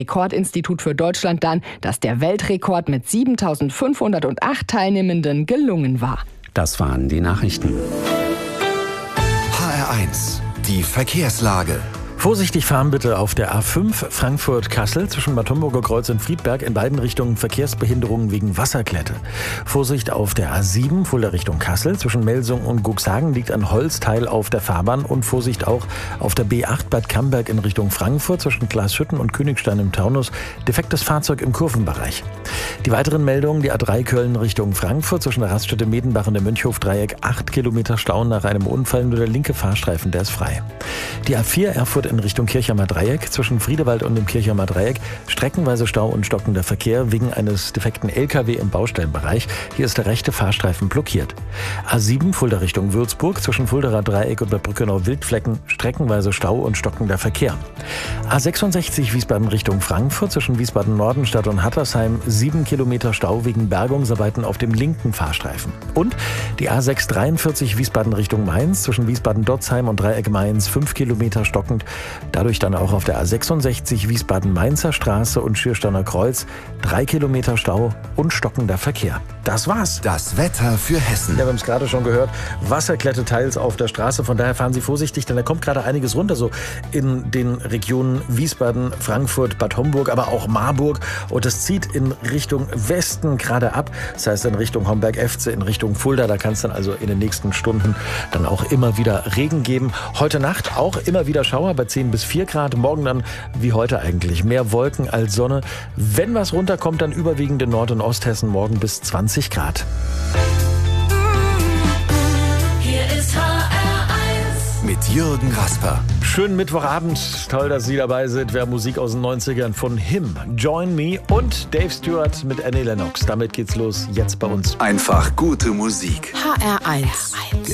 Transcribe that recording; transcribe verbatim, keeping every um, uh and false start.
Rekordinstitut für Deutschland dann, dass der Weltrekord mit siebentausendfünfhundertacht Teilnehmenden gelungen war. Das waren die Nachrichten. H R eins, die Verkehrslage. Vorsichtig fahren bitte auf der A fünf Frankfurt-Kassel zwischen Bad Homburger Kreuz und Friedberg, in beiden Richtungen Verkehrsbehinderungen wegen Wasserklette. Vorsicht auf der A sieben Fulda Richtung Kassel zwischen Melsung und Guxhagen liegt ein Holzteil auf der Fahrbahn, und Vorsicht auch auf der B acht Bad Camberg in Richtung Frankfurt zwischen Glasschütten und Königstein im Taunus, defektes Fahrzeug im Kurvenbereich. Die weiteren Meldungen: die A drei Köln Richtung Frankfurt zwischen der Raststätte Medenbach und dem Mönchhof-Dreieck, acht Kilometer Stau nach einem Unfall, nur der linke Fahrstreifen, der ist frei. Die A vier Erfurt in Richtung Kirchheimer Dreieck zwischen Friedewald und dem Kirchheimer Dreieck, streckenweise Stau und stockender Verkehr wegen eines defekten L K W im Baustellenbereich. Hier ist der rechte Fahrstreifen blockiert. A sieben Fulda Richtung Würzburg zwischen Fuldaer Dreieck und bei Brückenau-Wildflecken, streckenweise Stau und stockender Verkehr. A sechsundsechzig Wiesbaden Richtung Frankfurt zwischen Wiesbaden Nordenstadt und Hattersheim, sieben Kilometer Stau wegen Bergungsarbeiten auf dem linken Fahrstreifen. Und die A sechshundertdreiundvierzig Wiesbaden Richtung Mainz zwischen Wiesbaden-Dotzheim und Dreieck Mainz, fünf Kilometer stockend. Dadurch dann auch auf der A sechsundsechzig Wiesbaden-Mainzer Straße und Schiersteiner Kreuz, drei Kilometer Stau und stockender Verkehr. Das war's. Das Wetter für Hessen. Ja, wir haben es gerade schon gehört. Wasserklette teils auf der Straße. Von daher fahren Sie vorsichtig, denn da kommt gerade einiges runter. So in den Regionen Wiesbaden, Frankfurt, Bad Homburg, aber auch Marburg. Und es zieht in Richtung Westen gerade ab. Das heißt in Richtung Homberg-Efze, in Richtung Fulda. Da kann es dann also in den nächsten Stunden dann auch immer wieder Regen geben. Heute Nacht auch immer wieder Schauer bei zehn bis vier Grad. Morgen dann wie heute eigentlich. Mehr Wolken als Sonne. Wenn was runterkommt, dann überwiegend in Nord- und Osthessen morgen bis zwanzig Grad. Hier ist H R eins mit Jürgen Rasper. Schönen Mittwochabend. Toll, dass Sie dabei sind. Wir haben Musik aus den neunzigern von Him, Join Me und Dave Stewart mit Annie Lennox. Damit geht's los jetzt bei uns. Einfach gute Musik. H R eins.